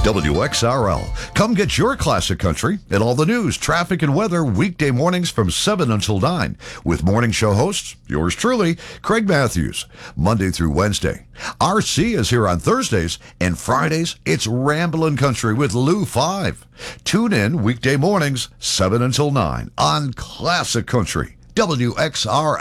WXRL. Come get your classic country and all the news, traffic, and weather weekday mornings from 7 until 9 with morning show hosts, yours truly, Craig Matthews, Monday through Wednesday. RC is here on Thursdays, and Fridays, it's Ramblin' Country with Lou 5. Tune in weekday mornings, 7 until 9 on Classic Country, WXRL.